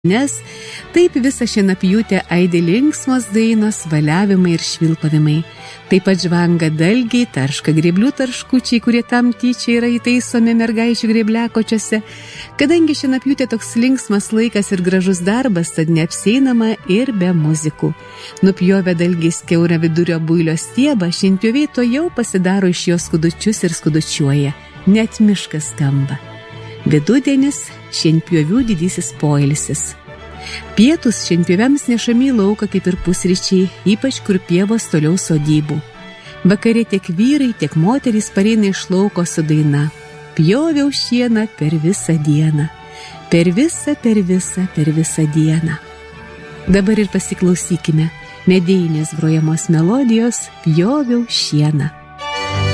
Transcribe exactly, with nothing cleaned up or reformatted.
Nes taip visą šienapjūtę aidi linksmos dainos, valiavimai ir švilpavimai. Taip pat žvanga dalgiai, tarška grėblių tarškučiai, kurie tam tyčia yra įtaisomi mergaičių grėbliakočiuose. Kadangi šienapjūtė toks linksmas laikas ir gražus darbas, tad neapseinama ir be muzikų. Nupjovę dalgiais kiaurą vidurio builio stiebą, šienpjoviai to jau pasidaro iš jos skudučius ir skudučiuoja. Net miškas skamba. Vidudienis šienpjovių didysis poilsis. Pietus šienpjoviams nešami į lauką kaip ir pusryčiai, ypač kur pievos toliau sodybų. Vakare tiek vyrai, tiek moterys pareina iš lauko su daina. Pjoviau šieną per visą dieną. Per visą, per visą, per visą dieną. Dabar ir pasiklausykime medėjinės grojamos melodijos Pjoviau šieną.